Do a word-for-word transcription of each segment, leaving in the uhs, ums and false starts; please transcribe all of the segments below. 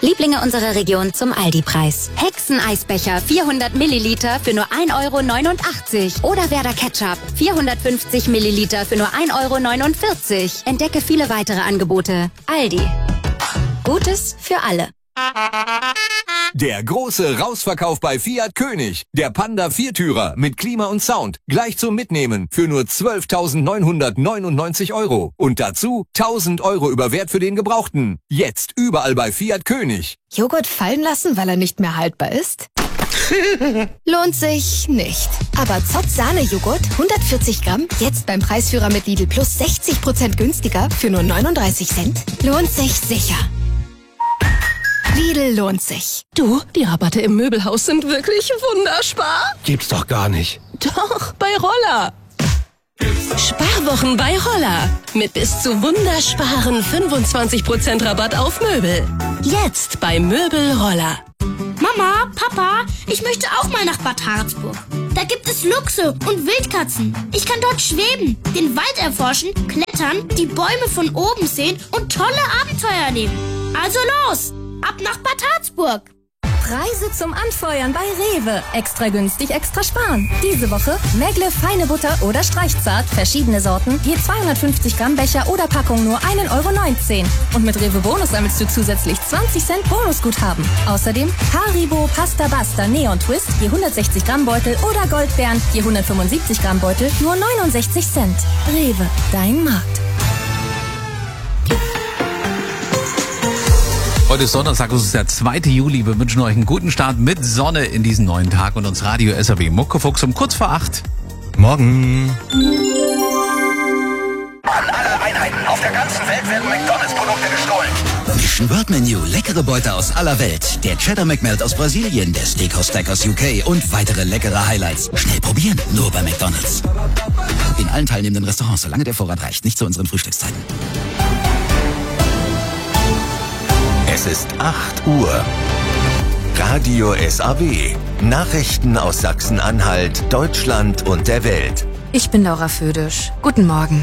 Lieblinge unserer Region zum Aldi-Preis. Hexen-Eisbecher vierhundert Milliliter für nur ein Euro neunundachtzig. Oder Werder Ketchup vierhundertfünfzig Milliliter für nur ein Euro neunundvierzig. Entdecke viele weitere Angebote. Aldi. Gutes für alle. Der große Rausverkauf bei Fiat König. Der Panda Viertürer mit Klima und Sound. Gleich zum Mitnehmen für nur zwölftausendneunhundertneunundneunzig Euro. Und dazu tausend Euro über Wert für den Gebrauchten. Jetzt überall bei Fiat König. Joghurt fallen lassen, weil er nicht mehr haltbar ist? Lohnt sich nicht. Aber Zott Sahne-Joghurt, hundertvierzig Gramm, jetzt beim Preisführer mit Lidl Plus sechzig Prozent günstiger für nur neununddreißig Cent. Lohnt sich sicher. Lidl lohnt sich. Du, die Rabatte im Möbelhaus sind wirklich wunderspar. Gibt's doch gar nicht. Doch, bei Roller. Sparwochen bei Roller. Mit bis zu wundersparen fünfundzwanzig Prozent Rabatt auf Möbel. Jetzt bei Möbel Roller. Mama, Papa, ich möchte auch mal nach Bad Harzburg. Da gibt es Luchse und Wildkatzen. Ich kann dort schweben, den Wald erforschen, klettern, die Bäume von oben sehen und tolle Abenteuer erleben. Also los, ab nach Bad Harzburg. Preise zum Anfeuern bei Rewe. Extra günstig, extra sparen. Diese Woche Megle feine Butter oder Streichzart, verschiedene Sorten, je zweihundertfünfzig Gramm Becher oder Packung nur ein Euro neunzehn. Und mit Rewe Bonus sammelst du zusätzlich zwanzig Cent Bonusguthaben. Außerdem Haribo Pasta Basta Neon Twist, je hundertsechzig Gramm Beutel oder Goldbeeren, je hundertfünfundsiebzig Gramm Beutel, nur neunundsechzig Cent. Rewe, dein Markt. Heute ist Donnerstag, es ist der zweite Juli. Wir wünschen euch einen guten Start mit Sonne in diesen neuen Tag und uns Radio S R W Muckefuchs um kurz vor acht. Morgen. An alle Einheiten auf der ganzen Welt werden McDonalds-Produkte gestohlen. Mission World Menu, leckere Beute aus aller Welt. Der Cheddar McMelt aus Brasilien, der Steakhouse Stack aus U K und weitere leckere Highlights. Schnell probieren, nur bei McDonalds. In allen teilnehmenden Restaurants, solange der Vorrat reicht, nicht zu unseren Frühstückszeiten. Es ist acht Uhr. Radio S A W. Nachrichten aus Sachsen-Anhalt, Deutschland und der Welt. Ich bin Laura Födisch. Guten Morgen.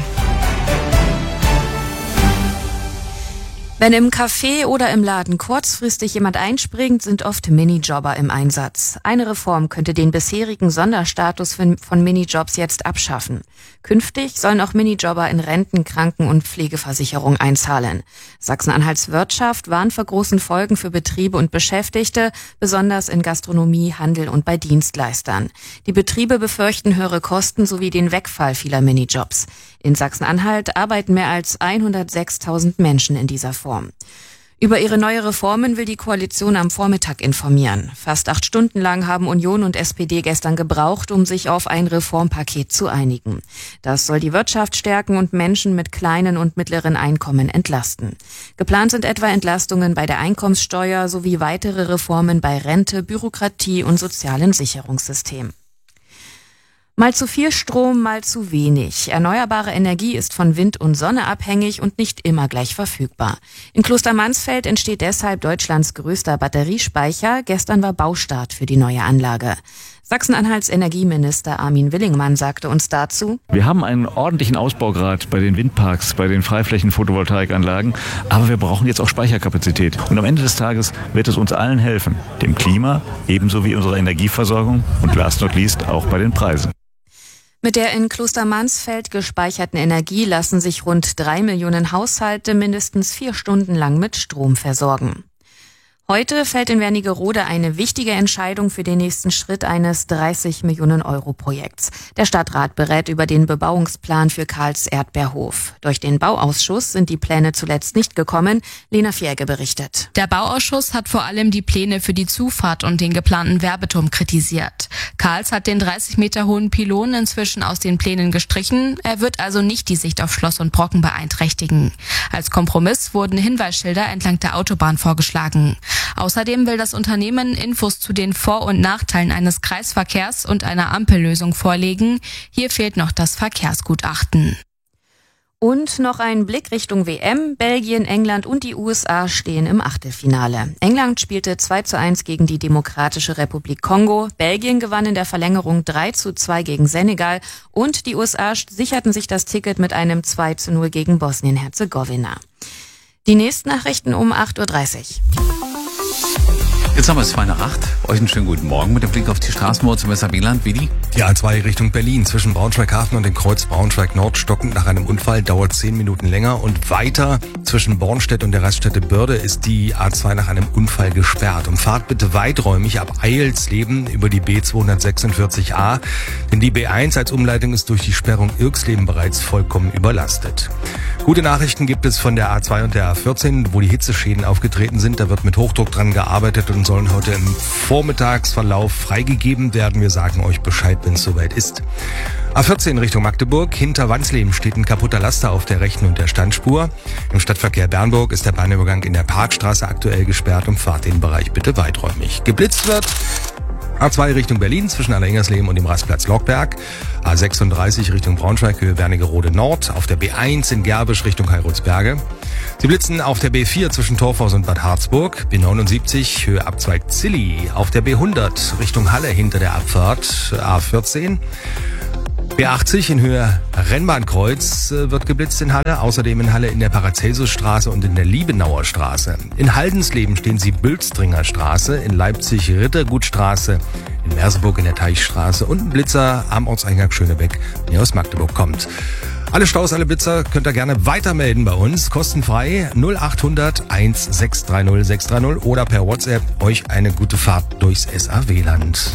Wenn im Café oder im Laden kurzfristig jemand einspringt, sind oft Minijobber im Einsatz. Eine Reform könnte den bisherigen Sonderstatus von Minijobs jetzt abschaffen. Künftig sollen auch Minijobber in Renten-, Kranken- und Pflegeversicherung einzahlen. Sachsen-Anhalts Wirtschaft warnt vor großen Folgen für Betriebe und Beschäftigte, besonders in Gastronomie, Handel und bei Dienstleistern. Die Betriebe befürchten höhere Kosten sowie den Wegfall vieler Minijobs. In Sachsen-Anhalt arbeiten mehr als hundertsechstausend Menschen in dieser Form. Über ihre neue Reformen will die Koalition am Vormittag informieren. Fast acht Stunden lang haben Union und S P D gestern gebraucht, um sich auf ein Reformpaket zu einigen. Das soll die Wirtschaft stärken und Menschen mit kleinen und mittleren Einkommen entlasten. Geplant sind etwa Entlastungen bei der Einkommenssteuer sowie weitere Reformen bei Rente, Bürokratie und sozialen Sicherungssystem. Mal zu viel Strom, mal zu wenig. Erneuerbare Energie ist von Wind und Sonne abhängig und nicht immer gleich verfügbar. In Klostermansfeld entsteht deshalb Deutschlands größter Batteriespeicher. Gestern war Baustart für die neue Anlage. Sachsen-Anhalts Energieminister Armin Willingmann sagte uns dazu: Wir haben einen ordentlichen Ausbaugrad bei den Windparks, bei den Freiflächen-Photovoltaikanlagen, aber wir brauchen jetzt auch Speicherkapazität. Und am Ende des Tages wird es uns allen helfen, dem Klima ebenso wie unserer Energieversorgung und last not least auch bei den Preisen. Mit der in Klostermansfeld gespeicherten Energie lassen sich rund drei Millionen Haushalte mindestens vier Stunden lang mit Strom versorgen. Heute fällt in Wernigerode eine wichtige Entscheidung für den nächsten Schritt eines dreißig Millionen Euro Projekts. Der Stadtrat berät über den Bebauungsplan für Karls Erdbeerhof. Durch den Bauausschuss sind die Pläne zuletzt nicht gekommen. Lena Fierge berichtet. Der Bauausschuss hat vor allem die Pläne für die Zufahrt und den geplanten Werbeturm kritisiert. Karls hat den dreißig Meter hohen Pylon inzwischen aus den Plänen gestrichen. Er wird also nicht die Sicht auf Schloss und Brocken beeinträchtigen. Als Kompromiss wurden Hinweisschilder entlang der Autobahn vorgeschlagen. Außerdem will das Unternehmen Infos zu den Vor- und Nachteilen eines Kreisverkehrs und einer Ampellösung vorlegen. Hier fehlt noch das Verkehrsgutachten. Und noch ein Blick Richtung W M. Belgien, England und die U S A stehen im Achtelfinale. England spielte zwei zu eins gegen die Demokratische Republik Kongo. Belgien gewann in der Verlängerung drei zu zwei gegen Senegal. Und die U S A sicherten sich das Ticket mit einem zwei zu null gegen Bosnien-Herzegowina. Die nächsten Nachrichten um acht Uhr dreißig. Jetzt haben wir es zwei nach acht. Euch einen schönen guten Morgen mit dem Blick auf die Straßenmauer zum S A W-Land. Willi? Die A zwei Richtung Berlin zwischen Braunschweig-Hafen und dem Kreuz Braunschweig-Nord stockend nach einem Unfall, dauert zehn Minuten länger. Und weiter zwischen Bornstedt und der Raststätte Börde ist die A zwei nach einem Unfall gesperrt. Und fahrt bitte weiträumig ab Eilsleben über die B zweihundertsechsundvierzig a, denn die B eins als Umleitung ist durch die Sperrung Irksleben bereits vollkommen überlastet. Gute Nachrichten gibt es von der A zwei und der A vierzehn, wo die Hitzeschäden aufgetreten sind. Da wird mit Hochdruck dran gearbeitet und sollen heute im Vormittagsverlauf freigegeben werden. Wir sagen euch Bescheid, wenn es soweit ist. A vierzehn Richtung Magdeburg. Hinter Wansleben steht ein kaputter Laster auf der rechten und der Standspur. Im Stadtverkehr Bernburg ist der Bahnübergang in der Parkstraße aktuell gesperrt und fahrt den Bereich bitte weiträumig. Geblitzt wird A zwei Richtung Berlin zwischen Alleringsleben und dem Rastplatz Lockberg. A sechsunddreißig Richtung Braunschweig, Höhe Wernigerode Nord. Auf der B eins in Gerbisch Richtung Heilrolsberge. Sie blitzen auf der B vier zwischen Torfhaus und Bad Harzburg. B neunundsiebzig Höhe Abzweig Zilli. Auf der B hundert Richtung Halle hinter der Abfahrt A vierzehn. B achtzig in Höhe Rennbahnkreuz wird geblitzt in Halle. Außerdem in Halle in der Paracelsusstraße und in der Liebenauer Straße. In Haldensleben stehen Sie Bülstringer Straße, in Leipzig Rittergutstraße, in Merseburg in der Teichstraße und ein Blitzer am Ortseingang Schönebeck, wenn ihr aus Magdeburg kommt. Alle Staus, alle Blitzer könnt ihr gerne weitermelden bei uns. Kostenfrei null achthundert sechshundertsechzig sechshundertdreißig oder per WhatsApp euch eine gute Fahrt durchs S A W-Land.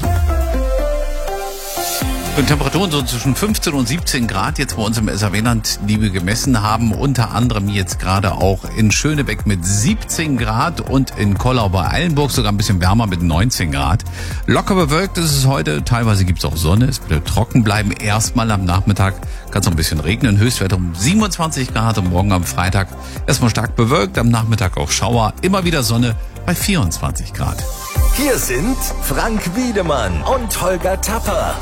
Und Temperaturen so zwischen fünfzehn und siebzehn Grad jetzt bei uns im S A W-Land, die wir gemessen haben. Unter anderem jetzt gerade auch in Schönebeck mit siebzehn Grad und in Kollau bei Eilenburg sogar ein bisschen wärmer mit neunzehn Grad. Locker bewölkt ist es heute. Teilweise gibt es auch Sonne. Es wird trocken bleiben. Erstmal am Nachmittag kann es noch ein bisschen regnen. Höchstwert um siebenundzwanzig Grad und morgen am Freitag erstmal stark bewölkt. Am Nachmittag auch Schauer. Immer wieder Sonne bei vierundzwanzig Grad. Hier sind Frank Wiedemann und Holger Tapper.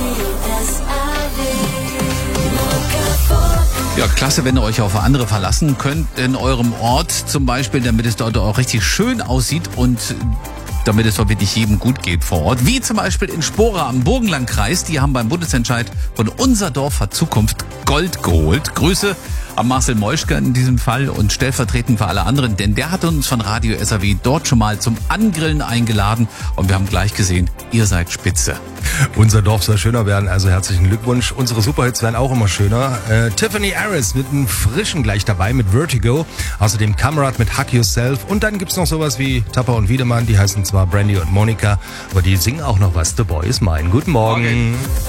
Ja, klasse, wenn ihr euch auf andere verlassen könnt in eurem Ort zum Beispiel, damit es dort auch richtig schön aussieht und damit es dort wirklich jedem gut geht vor Ort. Wie zum Beispiel in Spora am Burgenlandkreis. Die haben beim Bundesentscheid von Unser Dorf hat Zukunft Gold geholt. Grüße an Marcel Meuschke in diesem Fall und stellvertretend für alle anderen, denn der hat uns von Radio S A W dort schon mal zum Angrillen eingeladen und wir haben gleich gesehen, ihr seid spitze. Unser Dorf soll schöner werden, also herzlichen Glückwunsch. Unsere Superhits werden auch immer schöner. Äh, Tiffany Harris mit einem frischen gleich dabei mit Vertigo. Außerdem Kamerad mit Hug Yourself. Und dann gibt's noch sowas wie Tapper und Wiedemann. Die heißen zwar Brandy und Monika, aber die singen auch noch was. The Boy is Mine. Guten Morgen. Morgen.